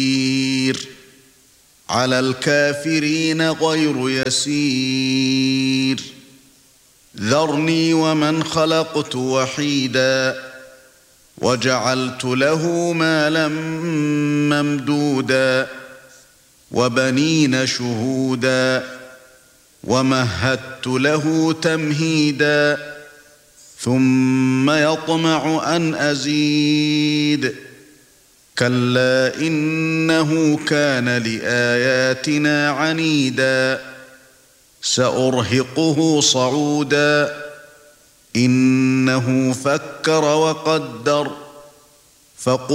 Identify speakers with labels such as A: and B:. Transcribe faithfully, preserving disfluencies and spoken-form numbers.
A: على الكافرين غير يسير ذرني ومن خلقت وحيدا وجعلت له مالا ممدودا وبنين شهودا ومهدت له تمهيدا ثم يطمع أن أزيد كلا إنه كان لآياتنا عنيدا سأرهقه صعودا إنه فكر وقدر فقل